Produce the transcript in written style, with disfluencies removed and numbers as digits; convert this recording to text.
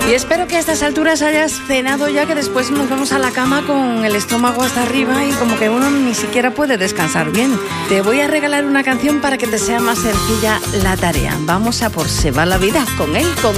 Y espero que a estas alturas hayas cenado ya, que después nos vamos a la cama con el estómago hasta arriba y como que uno ni siquiera puede descansar bien. Te voy a regalar una canción para que te sea más sencilla la tarea. Vamos a por Se va la vida con él, con